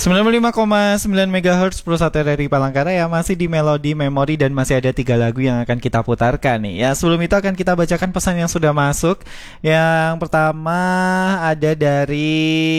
95,9 MHz Pusat dari Palangkaraya masih di Melodi Memori dan masih ada 3 lagu yang akan kita putarkan nih. Ya, sebelum itu akan kita bacakan pesan yang sudah masuk. Yang pertama ada dari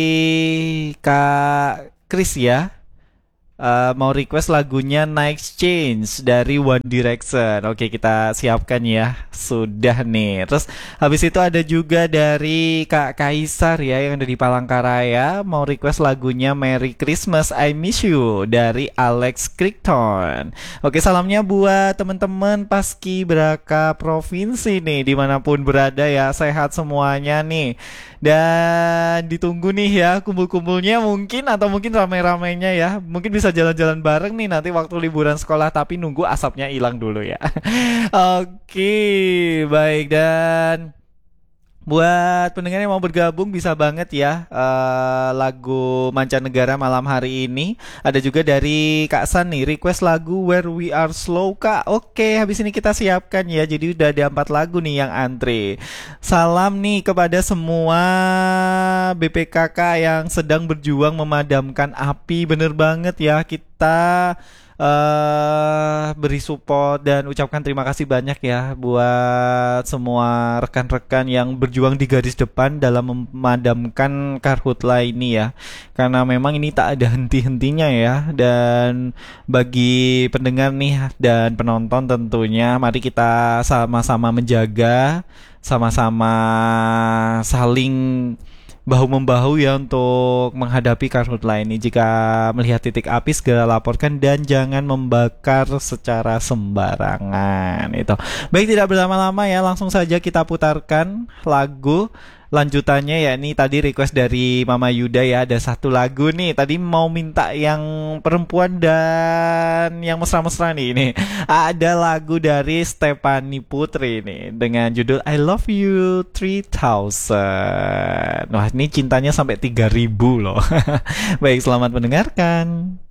Kak Kris ya. Mau request lagunya Night Change dari One Direction. Oke, kita siapkan ya. Sudah nih. Terus habis itu ada juga dari Kak Kaisar ya yang ada di Palangkaraya mau request lagunya Merry Christmas I Miss You dari Alex Crichton. Oke, salamnya buat teman-teman Paski Braka Provinsi nih dimanapun berada ya. Sehat semuanya nih. Dan ditunggu nih ya kumpul-kumpulnya mungkin atau mungkin ramai-ramainya ya. Mungkin bisa jalan-jalan bareng nih nanti waktu liburan sekolah tapi nunggu asapnya hilang dulu ya. Oke, baik dan buat pendengar yang mau bergabung bisa banget ya lagu mancanegara malam hari ini. Ada juga dari Kak San nih request lagu Where We Are Slow Kak. Oke, habis ini kita siapkan ya. Jadi udah ada 4 lagu nih yang antre. Salam nih kepada semua BPKK yang sedang berjuang memadamkan api. Bener banget ya kita beri support dan ucapkan terima kasih banyak ya buat semua rekan-rekan yang berjuang di garis depan dalam memadamkan karhutla ini ya, karena memang ini tak ada henti-hentinya ya. Dan bagi pendengar nih dan penonton tentunya mari kita sama-sama menjaga, sama-sama saling bahu-membahu ya untuk menghadapi karhutla ini. Jika melihat titik api segera laporkan dan jangan membakar secara sembarangan. Itu. Baik, tidak berlama-lama ya, langsung saja kita putarkan lagu lanjutannya ya. Ini tadi request dari Mama Yuda ya, ada 1 lagu nih. Tadi mau minta yang perempuan dan yang mesra-mesra nih ini. Ada lagu dari Stephanie Putri nih dengan judul I Love You 3000. Wah, ini cintanya sampai 3000 loh. Baik, selamat mendengarkan.